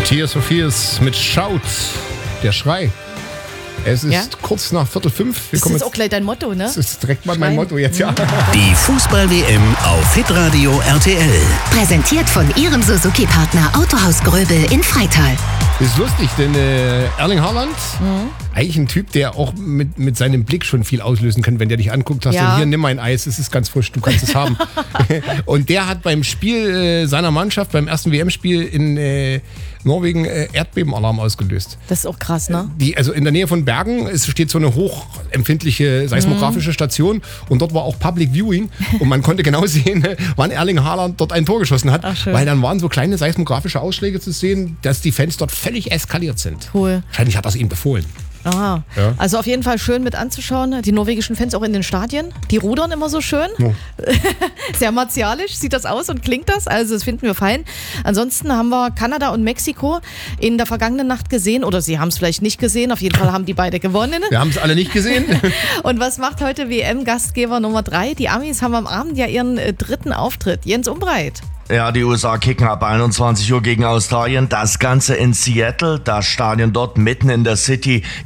Tears for Fears mit Shout, der Schrei. Es ist kurz nach 4:45. Das ist auch gleich dein Motto, ne? Das ist direkt mal mein Motto jetzt, ja. Die Fußball-WM auf Hitradio RTL. Präsentiert von Ihrem Suzuki-Partner Autohaus Gröbel in Freital. Das ist lustig, denn Erling Haaland, eigentlich ein Typ, der auch mit seinem Blick schon viel auslösen kann, wenn der dich anguckt, hast du hier, nimm mein Eis, es ist ganz frisch, du kannst es haben. Und der hat beim Spiel seiner Mannschaft, beim ersten WM-Spiel in Norwegen Erdbebenalarm ausgelöst. Das ist auch krass, ne? Also in der Nähe von Bergen steht so eine hochempfindliche seismografische Station und dort war auch Public Viewing und man konnte genau sehen, wann Erling Haaland dort ein Tor geschossen hat, weil dann waren so kleine seismografische Ausschläge zu sehen, dass die Fans dort völlig eskaliert sind. Cool. Wahrscheinlich hat das ihm befohlen. Aha. Ja. Also auf jeden Fall schön mit anzuschauen. Die norwegischen Fans auch in den Stadien. Die rudern immer so schön. Ja. Sehr martialisch sieht das aus und klingt das. Also das finden wir fein. Ansonsten haben wir Kanada und Mexiko in der vergangenen Nacht gesehen. Oder Sie haben es vielleicht nicht gesehen. Auf jeden Fall haben die beide gewonnen. Wir haben es alle nicht gesehen. Und was macht heute WM-Gastgeber Nummer 3? Die Amis haben am Abend ja ihren dritten Auftritt. Jens Umbreit. Ja, die USA kicken ab 21 Uhr gegen Australien. Das Ganze in Seattle. Das Stadion dort mitten in der City.